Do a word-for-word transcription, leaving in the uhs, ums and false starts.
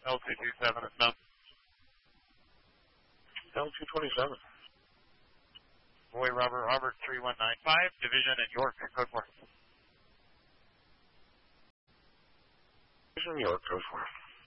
L two twenty-seven is no. L two twenty-seven. Boy, Robert, Robert three one nine five, Division in York, code four. Division York, code four.